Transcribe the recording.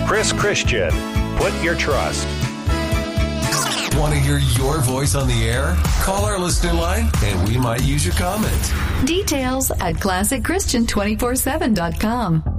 Chris Christian. Put your trust. Want to hear your voice on the air? Call our listener line and we might use your comment. Details at ClassicChristian247.com.